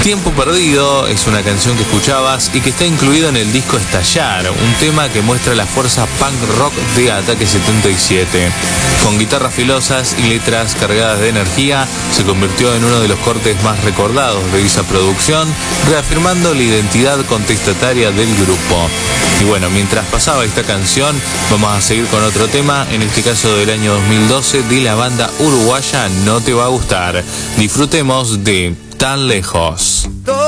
Tiempo Perdido es una canción que escuchabas y que está incluida en el disco Estallar, un tema que muestra la fuerza punk rock de Ataque 77. Con guitarras filosas y letras cargadas de energía, se convirtió en uno de los cortes más recordados de esa producción, reafirmando la identidad contestataria del grupo. Y bueno, mientras pasaba esta canción, vamos a seguir con otro tema, en este caso del año 2012, de la banda uruguaya No Te Va a Gustar. Disfrutemos de Tan Lejos.